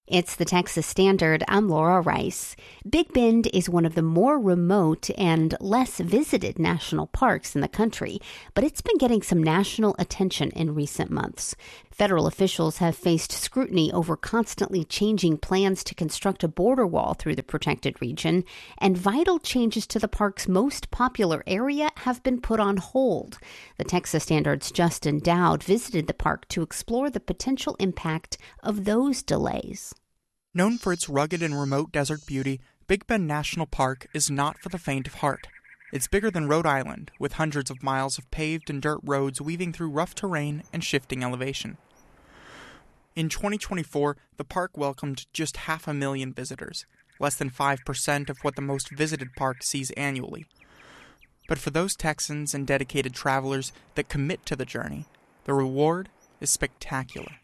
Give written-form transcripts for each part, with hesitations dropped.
It's the Texas Standard. I'm Laura Rice. Big Bend is one of the more remote and less visited national parks in the country, but it's been getting some national attention in recent months. Federal officials have faced scrutiny over constantly changing plans to construct a border wall through the protected region, and vital changes to the park's most popular area have been put on hold. The Texas Standard's Justin Dowd visited the park to explore the potential impact of those delays. Known for its rugged and remote desert beauty, Big Bend National Park is not for the faint of heart. It's bigger than Rhode Island, with hundreds of miles of paved and dirt roads weaving through rough terrain and shifting elevation. In 2024, the park welcomed just 500,000 visitors, less than 5% of what the most visited park sees annually. But for those Texans and dedicated travelers that commit to the journey, the reward is spectacular.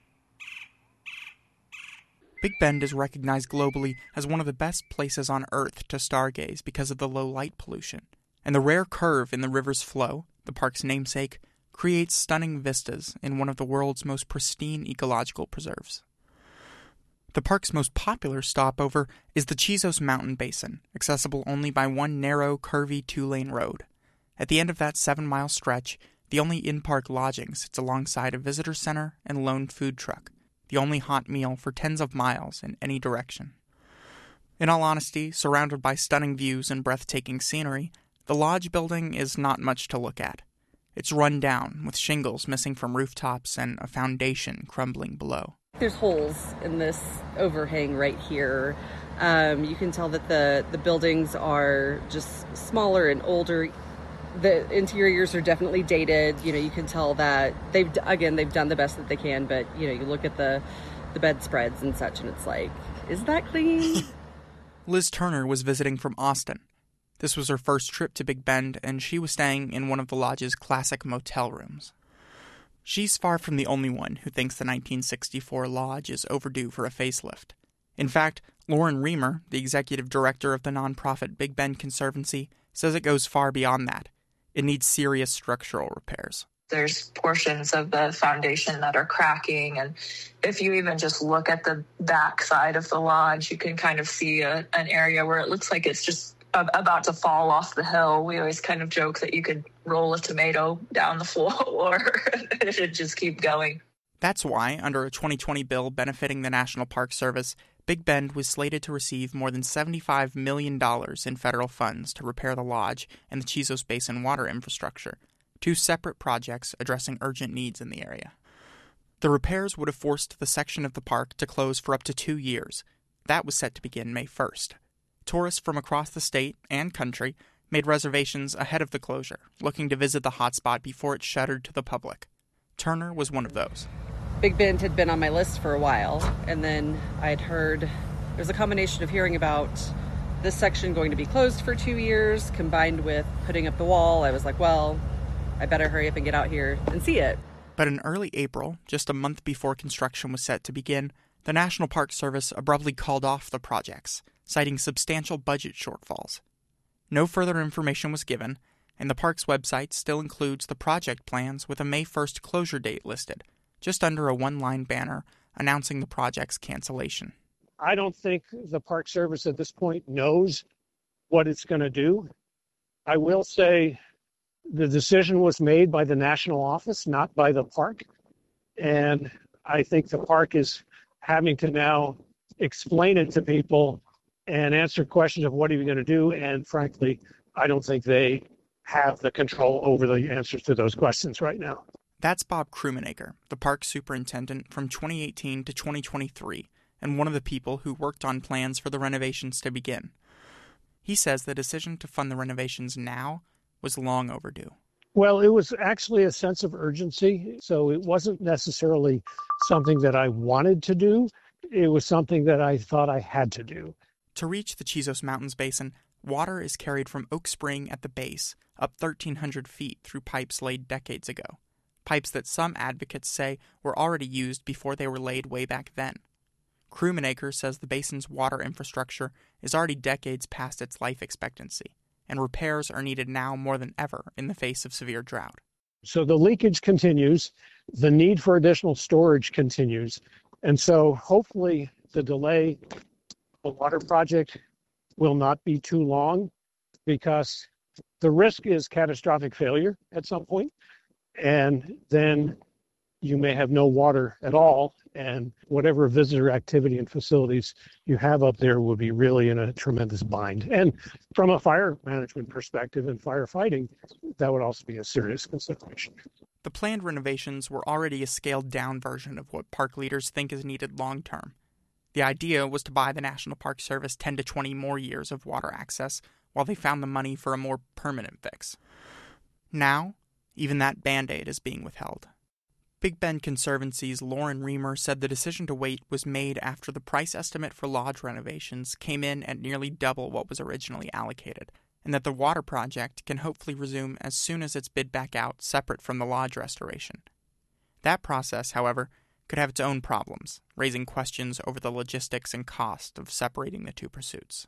Big Bend is recognized globally as one of the best places on Earth to stargaze because of the low light pollution. And the rare curve in the river's flow, the park's namesake, creates stunning vistas in one of the world's most pristine ecological preserves. The park's most popular stopover is the Chizos Mountain Basin, accessible only by one narrow, curvy 2-lane road. At the end of that 7-mile stretch, the only in-park lodging sits alongside a visitor center and lone food truck, the only hot meal for tens of miles in any direction. In all honesty, surrounded by stunning views and breathtaking scenery, the lodge building is not much to look at. It's run down, with shingles missing from rooftops and a foundation crumbling below. There's holes in this overhang right here. You can tell that the buildings are just smaller and older. The interiors are definitely dated. You can tell that they've done the best that they can, but you look at the bedspreads and such, and it's like, is that clean? Liz Turner was visiting from Austin. This was her first trip to Big Bend, and she was staying in one of the lodge's classic motel rooms. She's far from the only one who thinks the 1964 lodge is overdue for a facelift. In fact, Lauren Reamer, the executive director of the nonprofit Big Bend Conservancy, says it goes far beyond that. It needs serious structural repairs. There's portions of the foundation that are cracking, and if you even just look at the back side of the lodge, you can kind of see an area where it looks like it's just about to fall off the hill. We always kind of joke that you could roll a tomato down the floor and it should just keep going. That's why, under a 2020 bill benefiting the National Park Service, Big Bend was slated to receive more than $75 million in federal funds to repair the lodge and the Chizos Basin water infrastructure, two separate projects addressing urgent needs in the area. The repairs would have forced the section of the park to close for up to 2 years. That was set to begin May 1st. Tourists from across the state and country made reservations ahead of the closure, looking to visit the hotspot before it shuttered to the public. Turner was one of those. Big Bend had been on my list for a while, and then I had heard there was a combination of hearing about this section going to be closed for 2 years, combined with putting up the wall. I was like, well, I better hurry up and get out here and see it. But in early April, just a month before construction was set to begin, the National Park Service abruptly called off the projects, citing substantial budget shortfalls. No further information was given, and the park's website still includes the project plans with a May 1st closure date listed, just under a one-line banner announcing the project's cancellation. I don't think the Park Service at this point knows what it's going to do. I will say the decision was made by the national office, not by the park. And I think the park is having to now explain it to people and answer questions of what are you going to do. And frankly, I don't think they have the control over the answers to those questions right now. That's Bob Krummenacher, the park superintendent from 2018 to 2023, and one of the people who worked on plans for the renovations to begin. He says the decision to fund the renovations now was long overdue. Well, it was actually a sense of urgency, so it wasn't necessarily something that I wanted to do. It was something that I thought I had to do. To reach the Chizos Mountains Basin, water is carried from Oak Spring at the base up 1,300 feet through pipes laid decades ago. Pipes that some advocates say were already used before they were laid way back then. Krummenacher says the basin's water infrastructure is already decades past its life expectancy, and repairs are needed now more than ever in the face of severe drought. So the leakage continues, the need for additional storage continues, and so hopefully the delay, the water project will not be too long because the risk is catastrophic failure at some point, and then you may have no water at all, and whatever visitor activity and facilities you have up there will be really in a tremendous bind. And from a fire management perspective and firefighting, that would also be a serious consideration. The planned renovations were already a scaled-down version of what park leaders think is needed long-term. The idea was to buy the National Park Service 10 to 20 more years of water access while they found the money for a more permanent fix. Now, even that Band-Aid is being withheld. Big Bend Conservancy's Lauren Reamer said the decision to wait was made after the price estimate for lodge renovations came in at nearly double what was originally allocated, and that the water project can hopefully resume as soon as it's bid back out separate from the lodge restoration. That process, however, could have its own problems, raising questions over the logistics and cost of separating the two pursuits.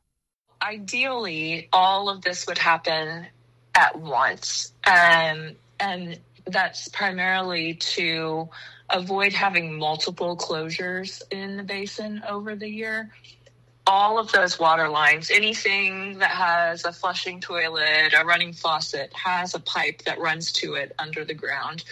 Ideally, all of this would happen at once, and that's primarily to avoid having multiple closures in the basin over the year. All of those water lines, anything that has a flushing toilet, a running faucet, has a pipe that runs to it under the ground.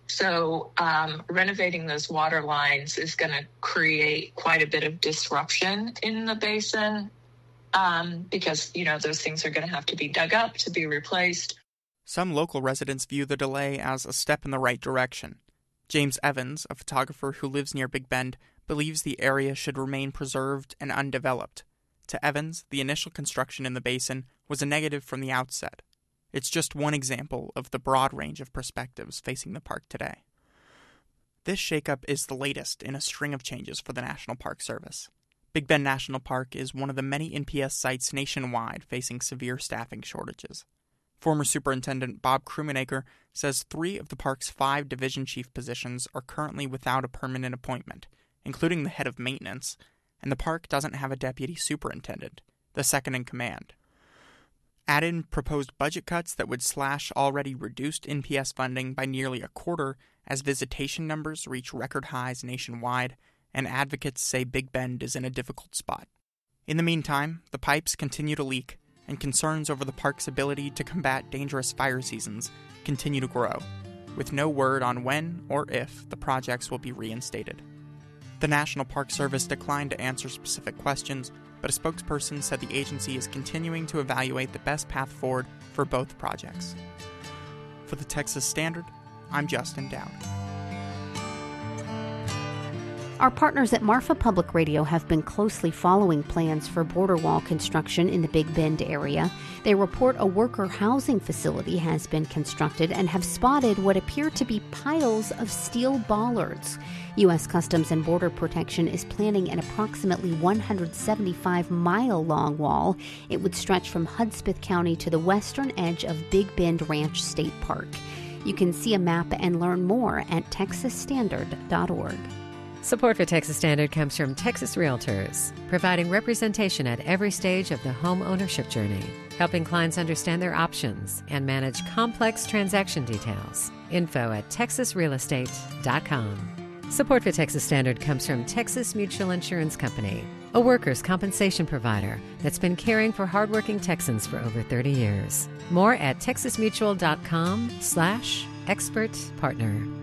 So renovating those water lines is going to create quite a bit of disruption in the basin because, those things are going to have to be dug up to be replaced. Some local residents view the delay as a step in the right direction. James Evans, a photographer who lives near Big Bend, believes the area should remain preserved and undeveloped. To Evans, the initial construction in the basin was a negative from the outset. It's just one example of the broad range of perspectives facing the park today. This shakeup is the latest in a string of changes for the National Park Service. Big Bend National Park is one of the many NPS sites nationwide facing severe staffing shortages. Former Superintendent Bob Krummenacher says 3 of the park's 5 division chief positions are currently without a permanent appointment, including the head of maintenance, and the park doesn't have a deputy superintendent, the second in command. Add in proposed budget cuts that would slash already reduced NPS funding by nearly a quarter as visitation numbers reach record highs nationwide, and advocates say Big Bend is in a difficult spot. In the meantime, the pipes continue to leak, and concerns over the park's ability to combat dangerous fire seasons continue to grow, with no word on when or if the projects will be reinstated. The National Park Service declined to answer specific questions, but a spokesperson said the agency is continuing to evaluate the best path forward for both projects. For the Texas Standard, I'm Justin Dowd. Our partners at Marfa Public Radio have been closely following plans for border wall construction in the Big Bend area. They report a worker housing facility has been constructed and have spotted what appear to be piles of steel bollards. U.S. Customs and Border Protection is planning an approximately 175-mile-long wall. It would stretch from Hudspeth County to the western edge of Big Bend Ranch State Park. You can see a map and learn more at texasstandard.org. Support for Texas Standard comes from Texas Realtors, providing representation at every stage of the home ownership journey, helping clients understand their options and manage complex transaction details. Info at texasrealestate.com. Support for Texas Standard comes from Texas Mutual Insurance Company, a workers' compensation provider that's been caring for hardworking Texans for over 30 years. More at texasmutual.com/expert partner.